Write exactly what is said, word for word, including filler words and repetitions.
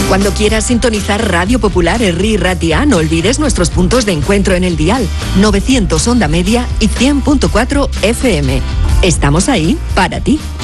Cuando quieras sintonizar Radio Popular Herri Ratia, no olvides nuestros puntos de encuentro en el dial novecientos onda media y cien punto cuatro F M. Estamos ahí para ti.